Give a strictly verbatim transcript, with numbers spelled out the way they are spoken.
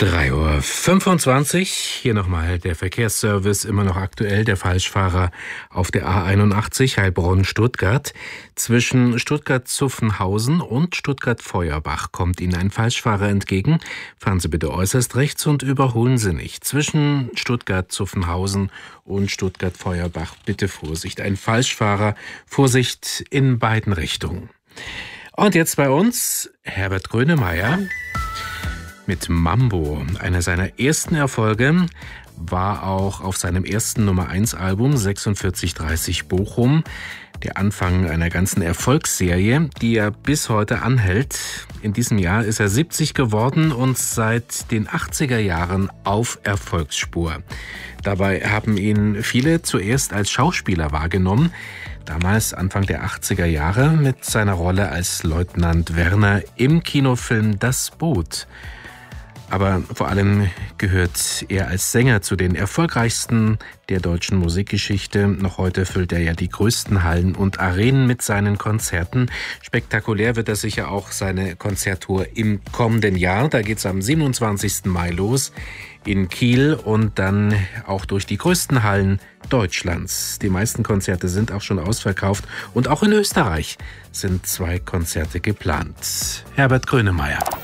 drei Uhr fünfundzwanzig, hier nochmal der Verkehrsservice, immer noch aktuell, der Falschfahrer auf der A einundachtzig Heilbronn-Stuttgart. Zwischen Stuttgart-Zuffenhausen und Stuttgart-Feuerbach kommt Ihnen ein Falschfahrer entgegen. Fahren Sie bitte äußerst rechts und überholen Sie nicht. Zwischen Stuttgart-Zuffenhausen und Stuttgart-Feuerbach bitte Vorsicht. Ein Falschfahrer, Vorsicht in beiden Richtungen. Und jetzt bei uns Herbert Grönemeyer mit Mambo. Einer seiner ersten Erfolge war auch auf seinem ersten Nummer eins Album sechsundvierzig dreißig Bochum. Der Anfang einer ganzen Erfolgsserie, die er bis heute anhält. In diesem Jahr ist er siebzig geworden und seit den achtziger Jahren auf Erfolgsspur. Dabei haben ihn viele zuerst als Schauspieler wahrgenommen. Damals, Anfang der achtziger Jahre, mit seiner Rolle als Leutnant Werner im Kinofilm Das Boot. Aber vor allem gehört er als Sänger zu den erfolgreichsten der deutschen Musikgeschichte. Noch heute füllt er ja die größten Hallen und Arenen mit seinen Konzerten. Spektakulär wird er sicher auch seine Konzerttour im kommenden Jahr. Da geht's am siebenundzwanzigsten Mai los in Kiel und dann auch durch die größten Hallen Deutschlands. Die meisten Konzerte sind auch schon ausverkauft und auch in Österreich sind zwei Konzerte geplant. Herbert Grönemeyer.